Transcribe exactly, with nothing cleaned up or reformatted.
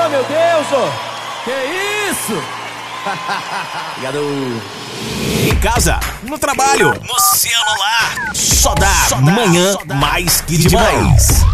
Oh, meu Deus, oh. Que isso? Obrigado. Em casa, no trabalho, no celular, só dá, só dá manhã só dá. Mais que demais.